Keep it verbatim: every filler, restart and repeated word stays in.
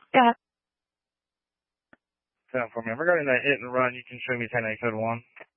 Yeah. ten for me. Regarding that hit and run, you can show me ten eight code one.